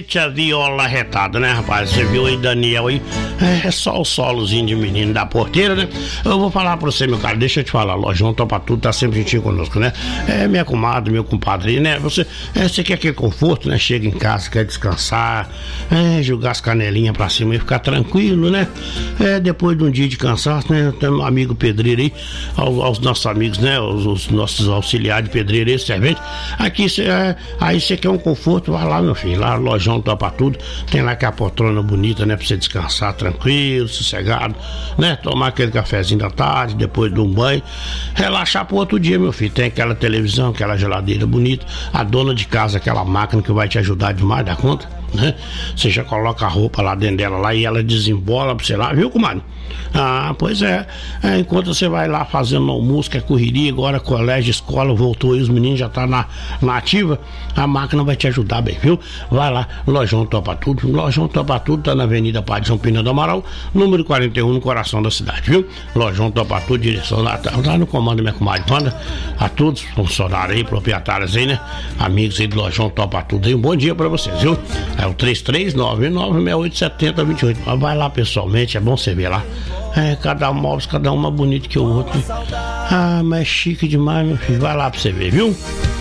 Eita, viola retada, né, rapaz? Você viu aí, Daniel aí? É só o solozinho de menino da porteira, né? Eu vou falar pra você, meu cara, deixa eu te falar, Lojão Topa Tudo tá sempre gentil conosco, né? É minha comadre, meu compadre, né? Você quer aquele conforto, né? Chega em casa, quer descansar, jogar as canelinhas pra cima e ficar tranquilo, né? Depois de um dia de cansaço, né? Tem um amigo pedreiro aí, aos nossos amigos, né? Os nossos auxiliares de pedreiro aí, servente. Aqui, aí você quer um conforto, vai lá, meu filho, lá Lojão Topa Tudo, tem lá que a poltrona bonita, né? Pra você descansar tranquilo, sossegado, né? Tomar aquele cafezinho da tarde, depois de um banho, relaxar pro outro dia, meu filho. Tem aquela televisão, aquela geladeira bonita, a dona de casa, aquela máquina que vai te ajudar demais da conta, né? Você já coloca a roupa lá dentro dela lá e ela desembola pra você lá, viu, comadre? Ah, pois enquanto você vai lá fazendo almoço, que é correria, agora colégio, escola, voltou e os meninos já tá na ativa, a máquina vai te ajudar bem, viu? Vai lá, Lojão Topa Tudo. Lojão Topa Tudo tá na Avenida Padre João Pina do Amaral, número 41, no coração da cidade, viu? Lojão Topa Tudo, direção lá no comando minha comadre Wanda, a todos, funcionários aí, proprietários aí, né? Amigos aí do Lojão Topa Tudo aí, um bom dia pra vocês, viu? É o 3399687028. Vai lá pessoalmente, é bom você ver lá. Cada um móvel, cada um mais bonito que o outro. Ah, mas é chique demais, meu filho. Vai lá pra você ver, viu?